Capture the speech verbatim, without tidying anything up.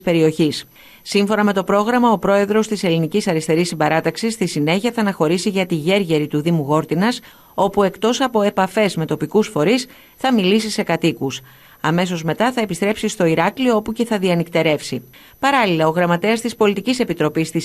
περιοχής. Σύμφωνα με το πρόγραμμα, ο πρόεδρος της Ελληνικής Αριστερής Συμπαράταξης στη συνέχεια θα αναχωρήσει για τη Γέργερη του Δήμου Γόρτινας, όπου εκτός από επαφές με τοπικούς φορείς θα μιλήσει σε κατοίκους. Αμέσως μετά θα επιστρέψει στο Ηράκλειο, όπου και θα διανυκτερεύσει. Παράλληλα, ο γραμματέας της Πολιτικής Επιτροπής της